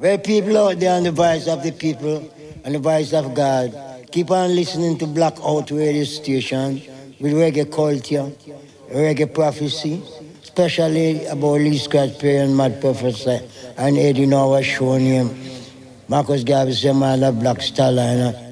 Well, people out there on the voice of the people and the voice of God, keep on listening to Blackout Radio Station with reggae culture, reggae prophecy, especially about Lee Scratch Perry and Mad Professor and Eddie Noah show name. Marcus Garvey, Samala, Black Starliner,